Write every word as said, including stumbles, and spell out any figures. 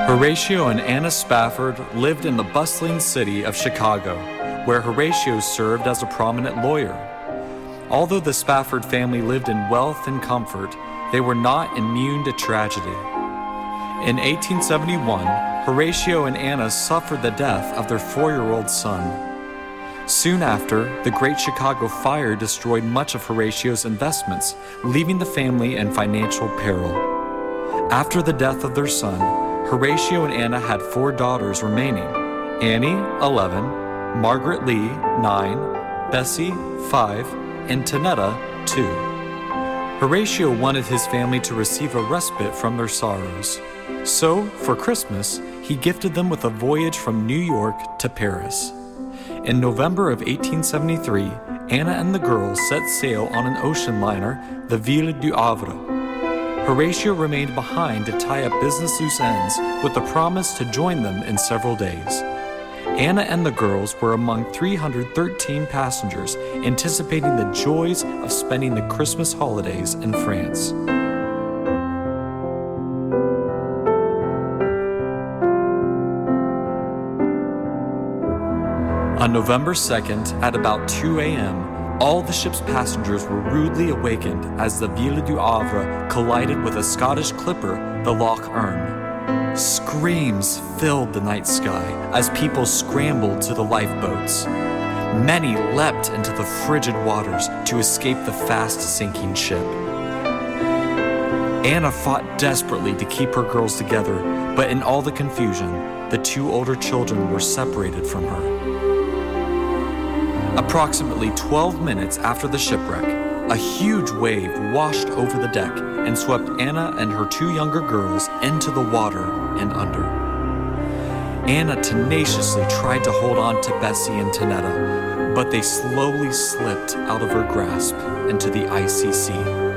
Horatio and Anna Spafford lived in the bustling city of Chicago, where Horatio served as a prominent lawyer. Although the Spafford family lived in wealth and comfort, they were not immune to tragedy. In eighteen seventy-one, Horatio and Anna suffered the death of their four-year-old son. Soon after, the Great Chicago Fire destroyed much of Horatio's investments, leaving the family in financial peril. After the death of their son, Horatio and Anna had four daughters remaining: Annie, eleven, Margaret Lee, nine, Bessie, five, and Tanetta, two. Horatio wanted his family to receive a respite from their sorrows. So, for Christmas, he gifted them with a voyage from New York to Paris. In November of eighteen seventy-three, Anna and the girls set sail on an ocean liner, the Ville du Havre. Horatio remained behind to tie up business loose ends with the promise to join them in several days. Anna and the girls were among three hundred thirteen passengers anticipating the joys of spending the Christmas holidays in France. On November second, at about two a.m., all the ship's passengers were rudely awakened as the Ville du Havre collided with a Scottish clipper, the Loch Earn. Screams filled the night sky as people scrambled to the lifeboats. Many leapt into the frigid waters to escape the fast-sinking ship. Anna fought desperately to keep her girls together, but in all the confusion, the two older children were separated from her. Approximately twelve minutes after the shipwreck, a huge wave washed over the deck and swept Anna and her two younger girls into the water and under. Anna tenaciously tried to hold on to Bessie and Tanetta, but they slowly slipped out of her grasp into the icy sea.